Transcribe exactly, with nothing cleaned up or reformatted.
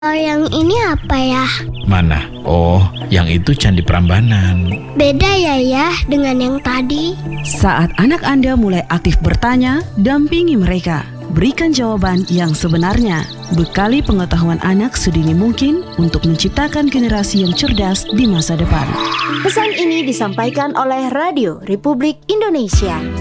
Oh, yang ini apa ya? Mana? Oh, yang itu Candi Prambanan. Beda ya ya dengan yang tadi. Saat anak Anda mulai aktif bertanya, dampingi mereka. Berikan jawaban yang sebenarnya. Bekali pengetahuan anak sedini mungkin untuk menciptakan generasi yang cerdas di masa depan. Pesan ini disampaikan oleh Radio Republik Indonesia.